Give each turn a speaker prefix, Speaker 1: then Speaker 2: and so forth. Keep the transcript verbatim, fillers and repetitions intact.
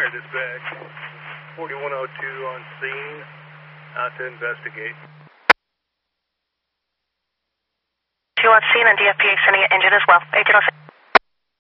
Speaker 1: Fire dispatch. forty-one oh two on scene. Out to investigate.
Speaker 2: Two on scene and D F P A sending an engine as well. eighteen oh six.